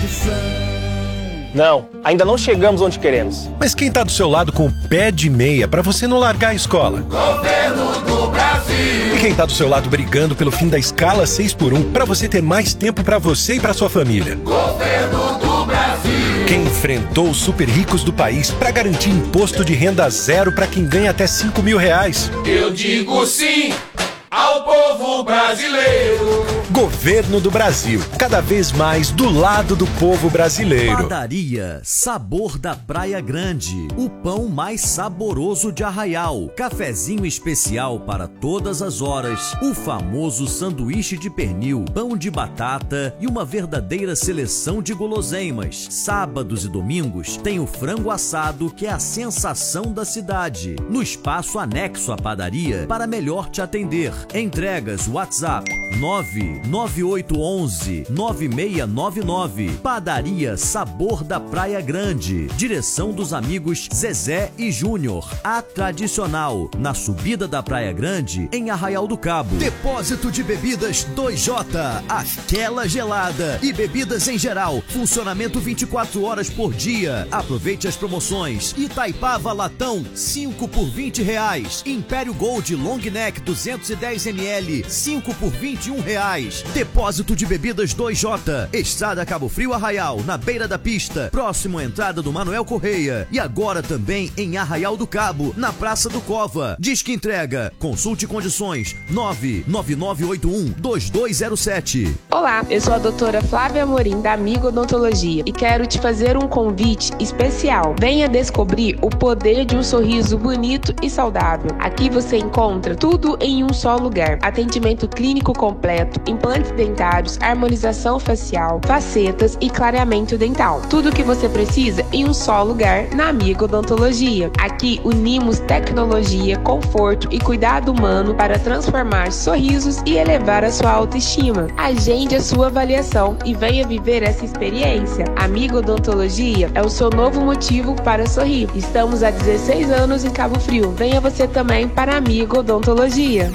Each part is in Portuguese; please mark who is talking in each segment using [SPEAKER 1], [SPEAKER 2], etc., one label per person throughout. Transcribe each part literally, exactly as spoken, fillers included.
[SPEAKER 1] Não, ainda não chegamos onde queremos.
[SPEAKER 2] Mas quem tá do seu lado com o pé de meia pra você não largar a escola?
[SPEAKER 3] Governo do Brasil.
[SPEAKER 2] E quem tá do seu lado brigando pelo fim da escala seis por um pra você ter mais tempo pra você e pra sua família?
[SPEAKER 3] Governo do Brasil.
[SPEAKER 2] Quem enfrentou os super ricos do país pra garantir imposto de renda zero pra quem ganha até cinco mil reais?
[SPEAKER 3] Eu digo sim ao povo brasileiro.
[SPEAKER 2] Governo do Brasil, cada vez mais do lado do povo brasileiro.
[SPEAKER 4] Padaria Sabor da Praia Grande, o pão mais saboroso de Arraial, cafezinho especial para todas as horas, o famoso sanduíche de pernil, pão de batata e uma verdadeira seleção de guloseimas. Sábados e domingos tem o frango assado, que é a sensação da cidade, no espaço anexo à padaria para melhor te atender. Entregas WhatsApp nove nove oito um um nove seis nove nove. Padaria Sabor da Praia Grande. Direção dos amigos Zezé e Júnior. A tradicional, na subida da Praia Grande, em Arraial do Cabo. Depósito de bebidas dois J. Aquela gelada. E bebidas em geral. Funcionamento vinte e quatro horas por dia. Aproveite as promoções. Itaipava Latão, cinco por vinte reais. Império Gold Long Neck duzentos e dez mililitros, cinco por vinte e um reais. Depósito de bebidas dois J. Estrada Cabo Frio Arraial, na beira da pista, próximo à entrada do Manuel Correia. E agora também em Arraial do Cabo, na Praça do Cova. Disque entrega. Consulte condições. nove nove nove oito um dois dois zero sete.
[SPEAKER 5] Olá, eu sou a doutora Flávia Amorim, da Amigo Odontologia, e quero te fazer um convite especial. Venha descobrir o poder de um sorriso bonito e saudável. Aqui você encontra tudo em um só lugar. Atendimento clínico completo, implantes dentários, harmonização facial, facetas e clareamento dental. Tudo o que você precisa em um só lugar na Amigo Odontologia. Aqui unimos tecnologia, conforto e cuidado humano para transformar sorrisos e elevar a sua autoestima. Agende a sua avaliação e venha viver essa experiência. Amigo Odontologia é o seu novo motivo para sorrir. Estamos há dezesseis anos em Cabo Frio. Venha você também para Amigo Odontologia.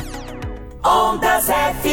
[SPEAKER 6] Ondas F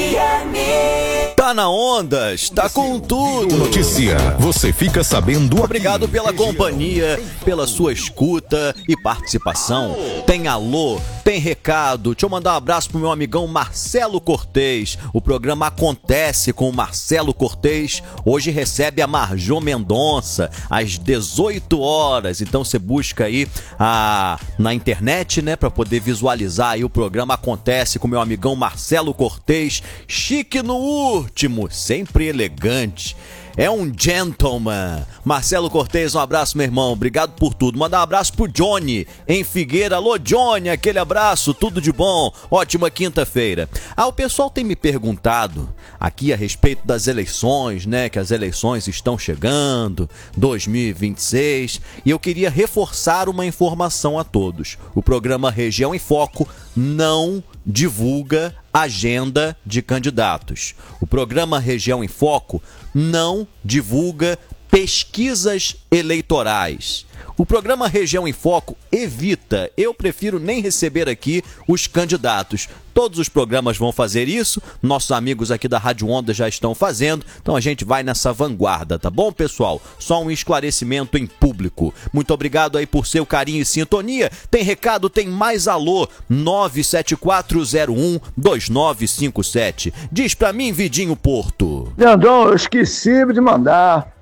[SPEAKER 6] M.
[SPEAKER 4] Tá na Ondas, tá com tudo.
[SPEAKER 7] Notícia, você fica sabendo.
[SPEAKER 4] Obrigado pela companhia, pela sua escuta e participação. Tem alô, tem recado. Deixa eu mandar um abraço pro meu amigão Marcelo Cortez. O programa Acontece com o Marcelo Cortez. Hoje recebe a Marjô Mendonça às dezoito horas. Então você busca aí a, na internet, né, pra poder visualizar aí o programa Acontece com meu amigão Marcelo Marcelo Cortez, chique no último, sempre elegante. É um gentleman. Marcelo Cortez, um abraço, meu irmão. Obrigado por tudo. Mandar um abraço pro Johnny em Figueira. Alô, Johnny, aquele abraço, tudo de bom. Ótima quinta-feira. Ah, o pessoal tem me perguntado aqui a respeito das eleições, né? Que as eleições estão chegando, dois mil e vinte e seis. E eu queria reforçar uma informação a todos. O programa Região em Foco não divulga agenda de candidatos. O programa Região em Foco não divulga pesquisas eleitorais. O programa Região em Foco evita, eu prefiro nem receber aqui os candidatos. Todos os programas vão fazer isso, nossos amigos aqui da Rádio Onda já estão fazendo, então a gente vai nessa vanguarda, tá bom, pessoal? Só um esclarecimento em público. Muito obrigado aí por seu carinho e sintonia. Tem recado, tem mais alô, nove sete quatro zero um dois nove cinco sete. Diz pra mim, Vidinho Porto.
[SPEAKER 8] Leandrão, eu esqueci de mandar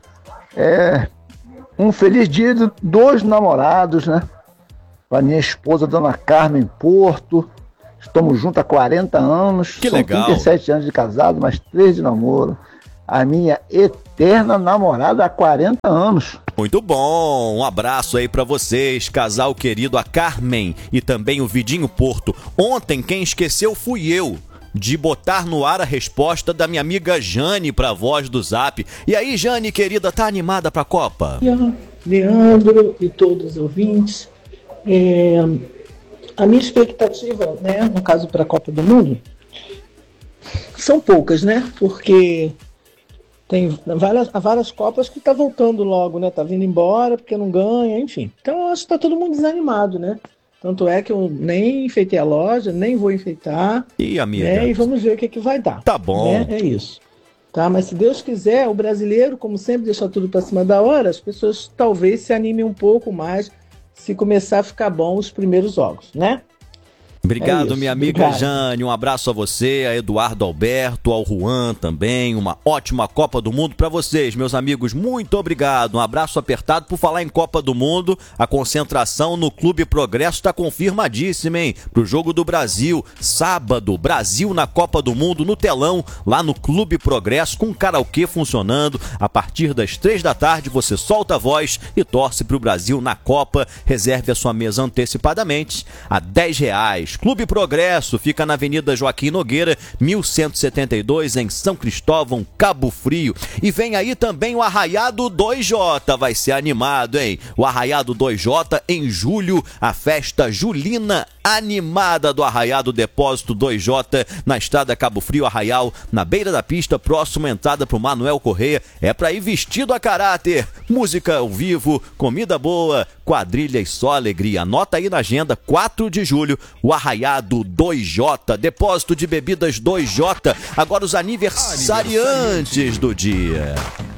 [SPEAKER 8] é, um feliz dia dos namorados, né? Pra minha esposa, Dona Carmen Porto. Estamos juntos há quarenta anos.
[SPEAKER 4] Que
[SPEAKER 8] são
[SPEAKER 4] legal.
[SPEAKER 8] trinta e sete anos de casado, mais três de namoro. A minha eterna namorada há quarenta anos.
[SPEAKER 4] Muito bom, um abraço aí pra vocês, casal querido, a Carmen e também o Vidinho Porto. Ontem quem esqueceu fui eu de botar no ar a resposta da minha amiga Jane pra voz do Zap. E aí, Jane, querida, tá animada pra Copa?
[SPEAKER 9] Leandro e todos os ouvintes, é, a minha expectativa, né, no caso para a Copa do Mundo, são poucas, né? Porque tem várias, várias Copas que tá voltando logo, né? Tá vindo embora porque não ganha, enfim. Então eu acho que tá todo mundo desanimado, né? Tanto é que eu nem enfeitei a loja, nem vou enfeitar.
[SPEAKER 4] E amiga?
[SPEAKER 9] Né? E vamos ver o que, que vai dar.
[SPEAKER 4] Tá bom.
[SPEAKER 9] Né? É isso. Tá? Mas se Deus quiser, o brasileiro, como sempre, deixa tudo para cima da hora, as pessoas talvez se animem um pouco mais se começar a ficar bom os primeiros jogos, né?
[SPEAKER 4] Obrigado,
[SPEAKER 9] É
[SPEAKER 4] minha amiga
[SPEAKER 9] obrigado.
[SPEAKER 4] Jane, um abraço a você, a Eduardo Alberto, ao Juan também, uma ótima Copa do Mundo para vocês, meus amigos, muito obrigado, um abraço apertado. Por falar em Copa do Mundo, a concentração no Clube Progresso está confirmadíssima, hein, pro jogo do Brasil, sábado, Brasil na Copa do Mundo, no telão, lá no Clube Progresso, com karaokê funcionando, a partir das três da tarde, você solta a voz e torce pro Brasil na Copa, reserve a sua mesa antecipadamente, a dez reais. Clube Progresso fica na Avenida Joaquim Nogueira, mil cento e setenta e dois, em São Cristóvão, Cabo Frio. E vem aí também o Arraiado dois J, vai ser animado, hein? O Arraiado dois J em julho, a festa julina animada do Arraiado Depósito dois J, na estrada Cabo Frio, Arraial, na beira da pista, próximo à entrada pro Manuel Correia. É pra ir vestido a caráter, música ao vivo, comida boa, quadrilha e só alegria. Anota aí na agenda, quatro de julho, o Arraiado dois J, depósito de bebidas dois J. Agora os aniversariantes do dia.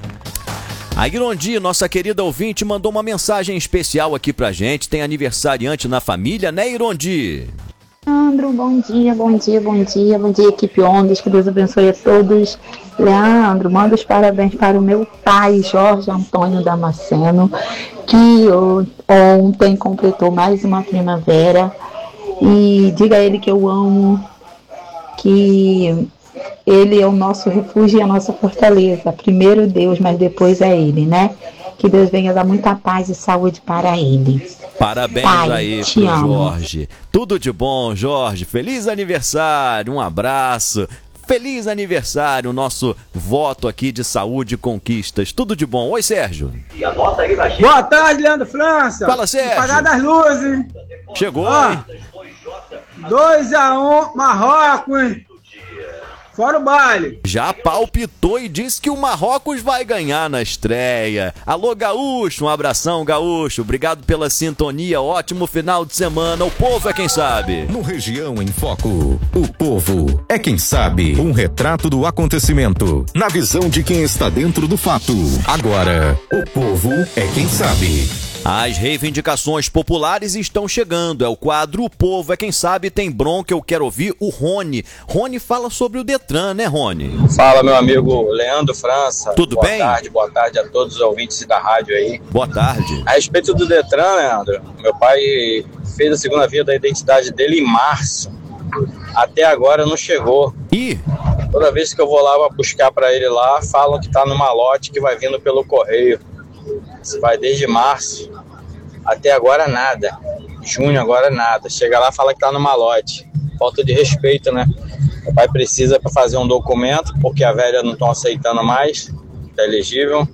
[SPEAKER 4] A Irondi, nossa querida ouvinte, mandou uma mensagem especial aqui pra gente. Tem aniversariante na família, né, Irondi?
[SPEAKER 10] Leandro, bom dia, bom dia, bom dia, bom dia, equipe Ondas, que Deus abençoe a todos. Leandro, manda os parabéns para o meu pai, Jorge Antônio Damasceno, que ontem completou mais uma primavera. E diga a ele que eu amo, que ele é o nosso refúgio e a nossa fortaleza. Primeiro Deus, mas depois é ele, né? Que Deus venha dar muita paz e saúde para ele.
[SPEAKER 4] Parabéns
[SPEAKER 10] Pai,
[SPEAKER 4] aí
[SPEAKER 10] te
[SPEAKER 4] pro
[SPEAKER 10] amo.
[SPEAKER 4] Jorge. Tudo de bom, Jorge. Feliz aniversário, um abraço. Feliz aniversário, nosso voto aqui de saúde e conquistas. Tudo de bom. Oi, Sérgio.
[SPEAKER 11] Boa tarde, Leandro França.
[SPEAKER 4] Fala, Sérgio.
[SPEAKER 11] Apagar das luzes.
[SPEAKER 4] Chegou,
[SPEAKER 11] Ó,
[SPEAKER 4] hein?
[SPEAKER 11] dois a um, Marrocos, hein? Fora o baile.
[SPEAKER 4] Já palpitou e disse que o Marrocos vai ganhar na estreia. Alô, Gaúcho, um abração, Gaúcho. Obrigado pela sintonia, ótimo final de semana. O povo é quem sabe.
[SPEAKER 7] No Região em Foco, o povo é quem sabe. Um retrato do acontecimento, na visão de quem está dentro do fato. Agora, o povo é quem sabe.
[SPEAKER 4] As reivindicações populares estão chegando. É o quadro O Povo é Quem Sabe. Tem bronca, eu quero ouvir o Rony. Rony fala sobre o Detran, né, Rony?
[SPEAKER 12] Fala, meu amigo Leandro França.
[SPEAKER 4] Tudo
[SPEAKER 12] boa
[SPEAKER 4] bem?
[SPEAKER 12] Boa tarde, boa tarde a todos os ouvintes da rádio aí.
[SPEAKER 4] Boa tarde.
[SPEAKER 12] A respeito do Detran, Leandro, meu pai fez a segunda via da identidade dele em março. Até agora não chegou.
[SPEAKER 4] E?
[SPEAKER 12] Toda vez que eu vou lá buscar para ele lá, falam que tá no malote que vai vindo pelo correio. Isso vai desde março. Até agora nada. Junho agora nada. Chega lá e fala que tá no malote. Falta de respeito, né? O pai precisa para fazer um documento, porque a velha não estão aceitando mais. Tá elegível.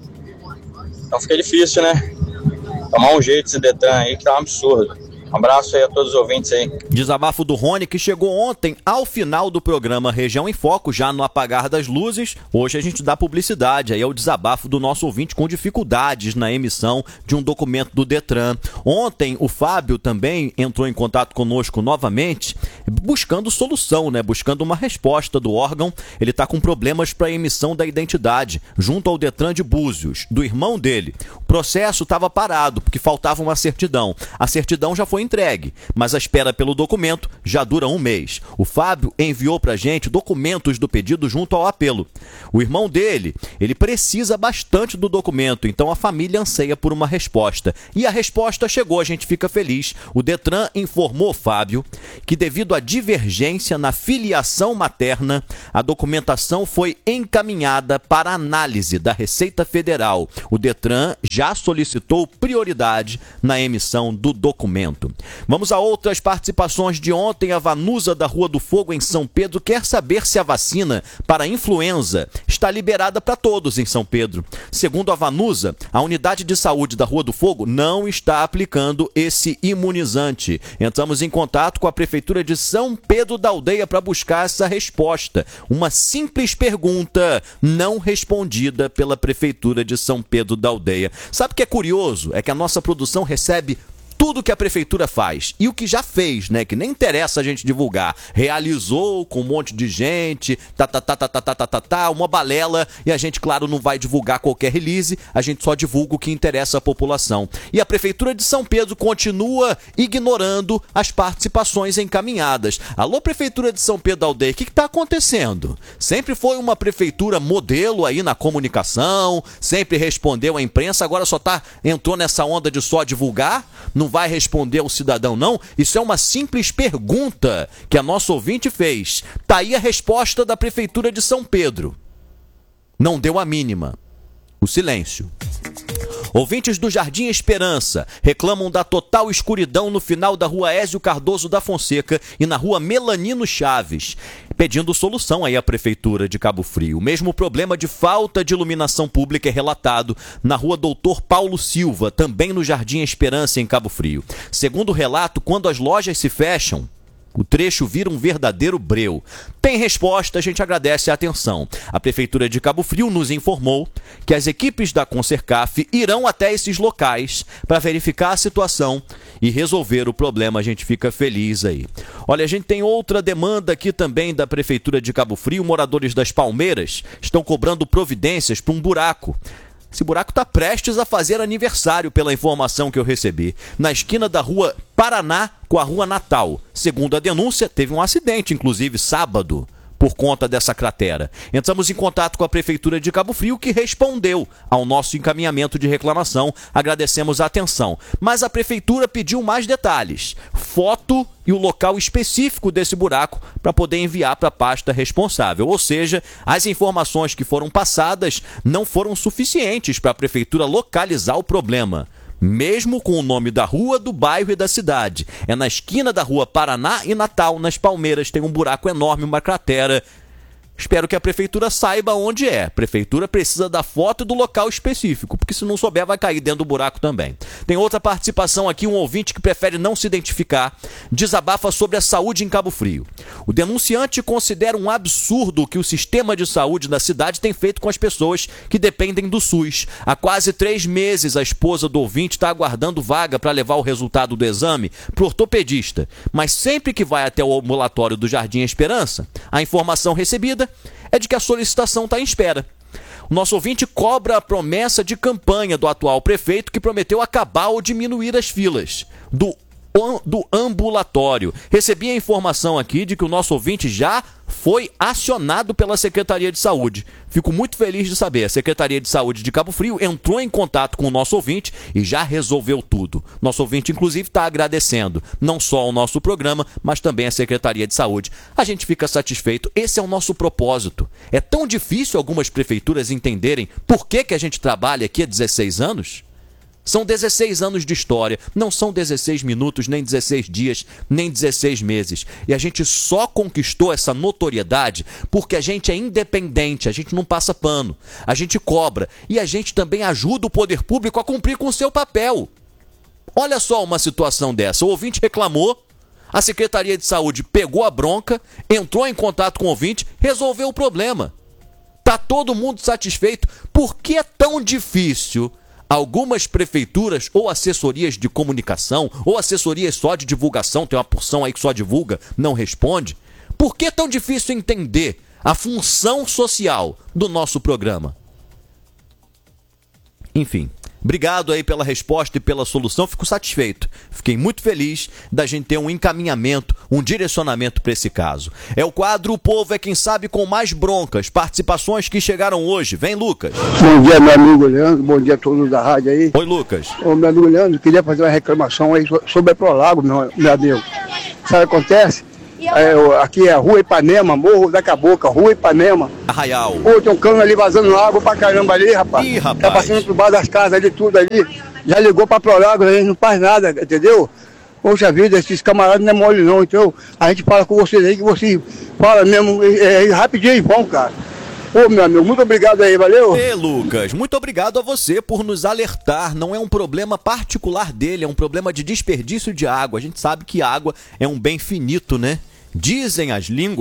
[SPEAKER 12] Então fica difícil, né? Tomar um jeito esse Detran aí, que tá um absurdo. Um abraço aí a todos os ouvintes aí.
[SPEAKER 4] Desabafo do Rony, que chegou ontem ao final do programa Região em Foco, já no apagar das luzes. Hoje a gente dá publicidade, aí é o desabafo do nosso ouvinte com dificuldades na emissão de um documento do Detran. Ontem o Fábio também entrou em contato conosco novamente, buscando solução, né? Buscando uma resposta do órgão. Ele está com problemas para a emissão da identidade, junto ao Detran de Búzios, do irmão dele. O processo estava parado, porque faltava uma certidão. A certidão já foi entregue, mas a espera pelo documento já dura um mês. O Fábio enviou pra gente documentos do pedido junto ao apelo. O irmão dele, ele precisa bastante do documento, então a família anseia por uma resposta. E a resposta chegou, a gente fica feliz. O Detran informou Fábio que devido à divergência na filiação materna, a documentação foi encaminhada para análise da Receita Federal. O Detran já solicitou prioridade na emissão do documento. Vamos a outras participações de ontem. A Vanusa da Rua do Fogo, em São Pedro, quer saber se a vacina para a influenza está liberada para todos em São Pedro. Segundo a Vanusa, a unidade de saúde da Rua do Fogo não está aplicando esse imunizante. Entramos em contato com a Prefeitura de São Pedro da Aldeia para buscar essa resposta. Uma simples pergunta não respondida pela Prefeitura de São Pedro da Aldeia. Sabe o que é curioso? É que a nossa produção recebe tudo que a prefeitura faz e o que já fez, né, que nem interessa a gente divulgar, realizou com um monte de gente, tá, tá, tá, tá, tá, tá, tá, tá, tá, uma balela, e a gente, claro, não vai divulgar qualquer release, a gente só divulga o que interessa à população. E a Prefeitura de São Pedro continua ignorando as participações encaminhadas. Alô, Prefeitura de São Pedro da Aldeia, o que está acontecendo? Sempre foi uma prefeitura modelo aí na comunicação, sempre respondeu à imprensa, agora só tá, entrou nessa onda de só divulgar, não vai responder ao cidadão não? Isso é uma simples pergunta que a nossa ouvinte fez. Tá aí a resposta da Prefeitura de São Pedro. Não deu a mínima. O silêncio. Ouvintes do Jardim Esperança reclamam da total escuridão no final da rua Ézio Cardoso da Fonseca e na rua Melanino Chaves, pedindo solução aí à Prefeitura de Cabo Frio. O mesmo problema de falta de iluminação pública é relatado na rua Doutor Paulo Silva, também no Jardim Esperança, em Cabo Frio. Segundo o relato, quando as lojas se fecham, o trecho vira um verdadeiro breu. Tem resposta, a gente agradece a atenção. A Prefeitura de Cabo Frio nos informou que as equipes da Consercaf irão até esses locais para verificar a situação e resolver o problema. A gente fica feliz aí. Olha, a gente tem outra demanda aqui também da Prefeitura de Cabo Frio. Moradores das Palmeiras estão cobrando providências para um buraco. Esse buraco está prestes a fazer aniversário, pela informação que eu recebi. Na esquina da rua Paraná com a rua Natal. Segundo a denúncia, teve um acidente, inclusive sábado, por conta dessa cratera. Entramos em contato com a Prefeitura de Cabo Frio, que respondeu ao nosso encaminhamento de reclamação. Agradecemos a atenção. Mas a Prefeitura pediu mais detalhes. Foto e o local específico desse buraco para poder enviar para a pasta responsável. Ou seja, as informações que foram passadas não foram suficientes para a Prefeitura localizar o problema. Mesmo com o nome da rua, do bairro e da cidade. É na esquina da rua Paraná e Natal, nas Palmeiras, tem um buraco enorme, uma cratera. Espero que a Prefeitura saiba onde é. A Prefeitura precisa da foto do local específico, porque se não souber vai cair dentro do buraco também. Tem outra participação aqui, um ouvinte que prefere não se identificar, desabafa sobre a saúde em Cabo Frio. O denunciante considera um absurdo o que o sistema de saúde da cidade tem feito com as pessoas que dependem do SUS. Há quase três meses a esposa do ouvinte está aguardando vaga para levar o resultado do exame para o ortopedista, mas sempre que vai até o ambulatório do Jardim Esperança, a informação recebida é de que a solicitação está em espera. O nosso ouvinte cobra a promessa de campanha do atual prefeito, que prometeu acabar ou diminuir as filas do, do ambulatório. Recebi a informação aqui de que o nosso ouvinte já foi acionado pela Secretaria de Saúde. Fico muito feliz de saber. A Secretaria de Saúde de Cabo Frio entrou em contato com o nosso ouvinte e já resolveu tudo. Nosso ouvinte, inclusive, está agradecendo não só ao nosso programa, mas também à Secretaria de Saúde. A gente fica satisfeito. Esse é o nosso propósito. É tão difícil algumas prefeituras entenderem por que, que a gente trabalha aqui há dezesseis anos? São dezesseis anos de história, não são dezesseis minutos, nem dezesseis dias, nem dezesseis meses. E a gente só conquistou essa notoriedade porque a gente é independente, a gente não passa pano, a gente cobra e a gente também ajuda o poder público a cumprir com o seu papel. Olha só uma situação dessa, o ouvinte reclamou, a Secretaria de Saúde pegou a bronca, entrou em contato com o ouvinte, resolveu o problema. Tá todo mundo satisfeito. Por que é tão difícil algumas prefeituras ou assessorias de comunicação ou assessorias só de divulgação, tem uma porção aí que só divulga, não responde? Por que é tão difícil entender a função social do nosso programa? Enfim, obrigado aí pela resposta e pela solução, fico satisfeito. Fiquei muito feliz da gente ter um encaminhamento, um direcionamento para esse caso. É o quadro O Povo é Quem Sabe com mais broncas, participações que chegaram hoje. Vem, Lucas.
[SPEAKER 13] Bom dia, meu amigo Leandro, bom dia a todos da rádio aí.
[SPEAKER 4] Oi, Lucas.
[SPEAKER 13] Ô, meu amigo Leandro, queria fazer uma reclamação aí sobre a Prolago, meu, meu amigo. Sabe o que acontece? É, aqui é Rua Ipanema, Morro da Cabocla, Rua Ipanema.
[SPEAKER 4] Arraial.
[SPEAKER 13] Pô, tem um cano ali vazando água pra caramba ali, rapaz.
[SPEAKER 4] Ih, rapaz.
[SPEAKER 13] Tá passando por baixo das casas ali, tudo ali. Já ligou pra Prolago, a gente não faz nada, entendeu? Poxa vida, esses camaradas não é mole não, então a gente fala com vocês aí, que vocês falam mesmo é, é, rapidinho e vão, cara. Ô, meu amigo, muito obrigado aí, valeu?
[SPEAKER 4] Ê, Lucas, muito obrigado a você por nos alertar. Não é um problema particular dele, é um problema de desperdício de água. A gente sabe que água é um bem finito, né? Dizem as línguas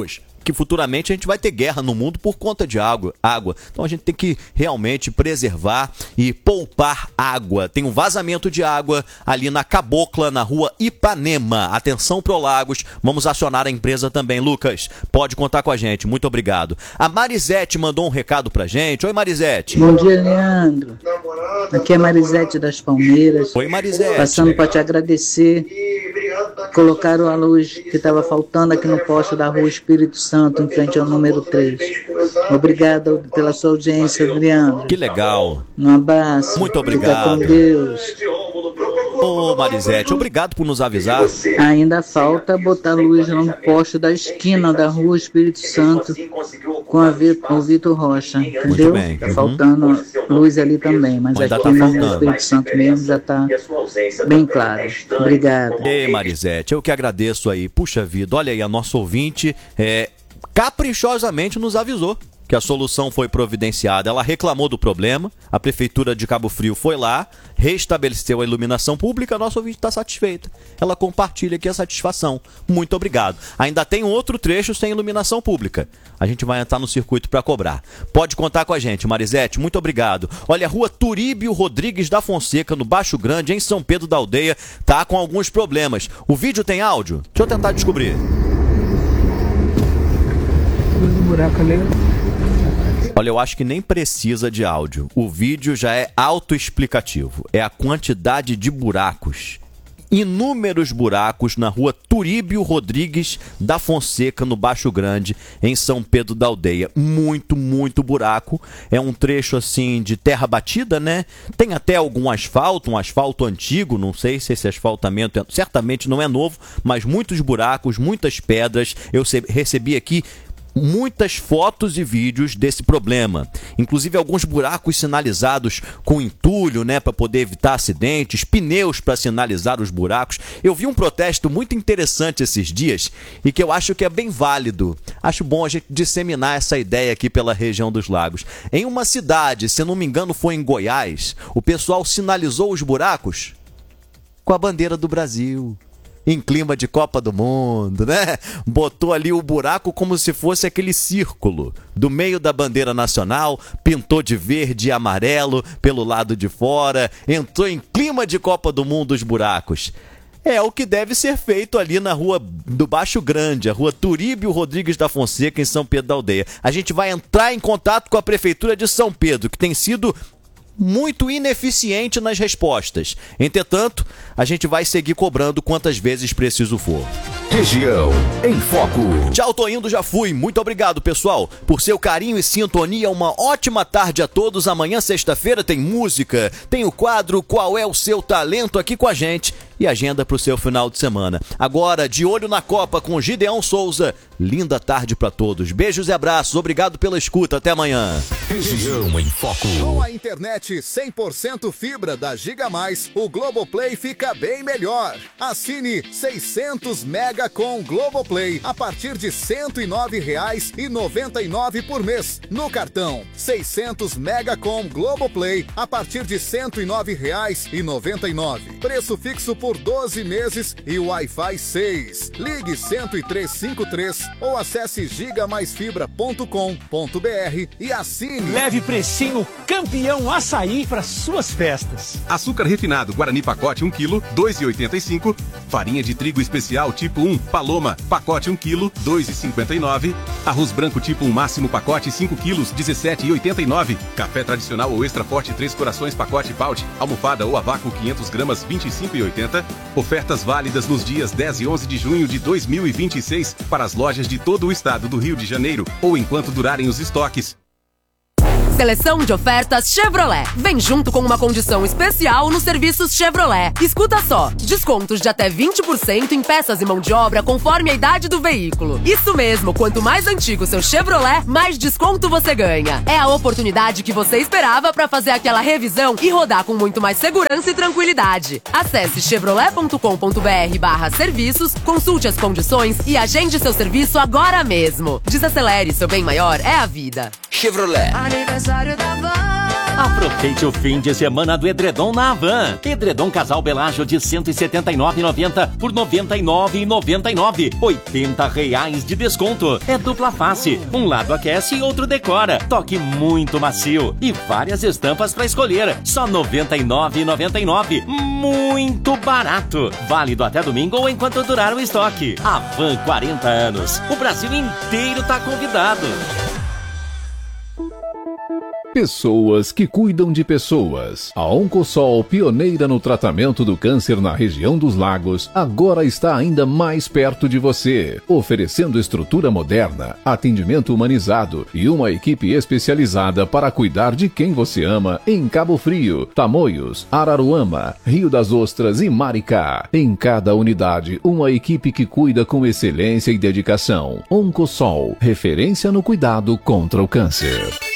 [SPEAKER 4] que futuramente a gente vai ter guerra no mundo por conta de água. água. Então a gente tem que realmente preservar e poupar água. Tem um vazamento de água ali na Cabocla, na rua Ipanema. Atenção Prolagos, vamos acionar a empresa também. Lucas, pode contar com a gente, muito obrigado. A Marisete mandou um recado pra gente. Oi, Marisete.
[SPEAKER 14] Bom dia, Leandro. Aqui é Marisete das Palmeiras.
[SPEAKER 4] Oi, Marisete.
[SPEAKER 14] Passando para te agradecer. Colocaram a luz que estava faltando aqui no poste da rua Espírito Santo, em frente ao número três. Obrigado pela sua audiência, Adriano.
[SPEAKER 4] Que legal.
[SPEAKER 14] Um abraço.
[SPEAKER 4] Muito obrigado.
[SPEAKER 14] Fica com Deus.
[SPEAKER 4] Ô, Marisete, obrigado por nos avisar.
[SPEAKER 14] Ainda falta botar luz no poste da esquina da rua Espírito Santo com a Vi- o Vitor Rocha, entendeu?
[SPEAKER 4] Muito bem.
[SPEAKER 14] Tá faltando luz ali também, mas
[SPEAKER 4] Ainda
[SPEAKER 14] aqui
[SPEAKER 4] tá
[SPEAKER 14] no
[SPEAKER 4] faltando.
[SPEAKER 14] Espírito Santo mesmo já tá bem claro. Obrigado.
[SPEAKER 4] Ei, Marisete, eu que agradeço aí. Puxa vida, olha aí, a nossa ouvinte é, caprichosamente nos avisou que a solução foi providenciada. Ela reclamou do problema, a Prefeitura de Cabo Frio foi lá, restabeleceu a iluminação pública, a nossa ouvinte está satisfeita. Ela compartilha aqui a satisfação. Muito obrigado. Ainda tem outro trecho sem iluminação pública. A gente vai entrar no circuito para cobrar. Pode contar com a gente, Marisete, muito obrigado. Olha, a rua Turíbio Rodrigues da Fonseca, no Baixo Grande, em São Pedro da Aldeia, tá com alguns problemas. O vídeo tem áudio? Deixa eu tentar descobrir.
[SPEAKER 11] Buraco ali.
[SPEAKER 4] Olha, eu acho que nem precisa de áudio. O vídeo já é autoexplicativo. É a quantidade de buracos. Inúmeros buracos na rua Turíbio Rodrigues da Fonseca, no Baixo Grande, em São Pedro da Aldeia. Muito, muito buraco. É um trecho assim de terra batida, né? Tem até algum asfalto, um asfalto antigo. Não sei se esse asfaltamento é... certamente não é novo, mas muitos buracos, muitas pedras. Eu recebi aqui muitas fotos e vídeos desse problema, inclusive alguns buracos sinalizados com entulho, né, para poder evitar acidentes, pneus para sinalizar os buracos. Eu vi um protesto muito interessante esses dias e que eu acho que é bem válido. Acho bom a gente disseminar essa ideia aqui pela região dos lagos. Em uma cidade, se não me engano foi em Goiás, o pessoal sinalizou os buracos com a bandeira do Brasil. Em clima de Copa do Mundo, né? Botou ali o buraco como se fosse aquele círculo do meio da bandeira nacional, pintou de verde e amarelo pelo lado de fora, entrou em clima de Copa do Mundo os buracos. É o que deve ser feito ali na rua do Baixo Grande, a rua Turíbio Rodrigues da Fonseca, em São Pedro da Aldeia. A gente vai entrar em contato com a Prefeitura de São Pedro, que tem sido muito ineficiente nas respostas. Entretanto, a gente vai seguir cobrando quantas vezes preciso for.
[SPEAKER 7] Região em Foco.
[SPEAKER 4] Tchau, tô indo, já fui. Muito obrigado, pessoal, por seu carinho e sintonia. Uma ótima tarde a todos. Amanhã, sexta-feira, tem música, tem o quadro Qual é o Seu Talento aqui com a gente e agenda pro seu final de semana. Agora, de olho na Copa com Gideão Souza. Linda tarde pra todos. Beijos e abraços. Obrigado pela escuta. Até amanhã.
[SPEAKER 7] Região em Foco.
[SPEAKER 15] Com a internet cem por cento fibra da Giga Mais, o Globoplay fica bem melhor. Assine seiscentos mega com Globoplay a partir de cento e nove reais e noventa e nove por mês. No cartão, seiscentos mega com Globoplay a partir de cento e nove reais e noventa e nove. Preço fixo por doze meses e Wi-Fi seis. Ligue cento e três cinquenta e três ou acesse giga mais fibra ponto com ponto br e assine.
[SPEAKER 16] Leve precinho campeão açaí para suas festas.
[SPEAKER 17] Açúcar refinado Guarani pacote um quilo, dois reais e oitenta e cinco. Farinha de trigo especial tipo um, Paloma, pacote um quilo, dois reais e cinquenta e nove. Arroz branco tipo um máximo pacote cinco quilos, dezessete reais e oitenta e nove. Café tradicional ou extra forte três corações pacote Paut, almofada ou a vácuo quinhentas gramas, vinte e cinco reais e oitenta. Ofertas válidas nos dias dez e onze de junho de dois mil e vinte e seis para as lojas de todo o estado do Rio de Janeiro ou enquanto durarem os estoques.
[SPEAKER 18] Seleção de ofertas Chevrolet. Vem junto com uma condição especial nos serviços Chevrolet. Escuta só, descontos de até vinte por cento em peças e mão de obra conforme a idade do veículo. Isso mesmo, quanto mais antigo seu Chevrolet, mais desconto você ganha. É a oportunidade que você esperava para fazer aquela revisão e rodar com muito mais segurança e tranquilidade. Acesse chevrolet ponto com ponto br barra serviços, consulte as condições e agende seu serviço agora mesmo. Desacelere, seu bem maior é a vida.
[SPEAKER 19] Chevrolet.
[SPEAKER 20] Aniversário da Van.
[SPEAKER 19] Aproveite o fim de semana do edredom na Havan. Edredom Casal Belágio de cento e setenta e nove reais e noventa centavos por noventa e nove reais e noventa e nove centavos. oitenta reais de desconto. É dupla face. Um lado aquece e outro decora. Toque muito macio. E várias estampas para escolher. Só noventa e nove reais e noventa e nove centavos. Muito barato. Válido até domingo ou enquanto durar o estoque. Havan, quarenta anos. O Brasil inteiro tá convidado.
[SPEAKER 20] Pessoas que cuidam de pessoas. A Oncosol, pioneira no tratamento do câncer na região dos lagos, agora está ainda mais perto de você, oferecendo estrutura moderna, atendimento humanizado e uma equipe especializada para cuidar de quem você ama em Cabo Frio, Tamoios, Araruama, Rio das Ostras e Maricá. Em cada unidade, uma equipe que cuida com excelência e dedicação. Oncosol, referência no cuidado contra o câncer.